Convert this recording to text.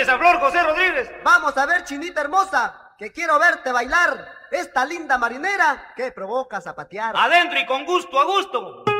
esa flor, José Rodríguez. Vamos a ver, chinita hermosa, que quiero verte bailar esta linda marinera que provoca zapatear. Adentro y con gusto, a gusto.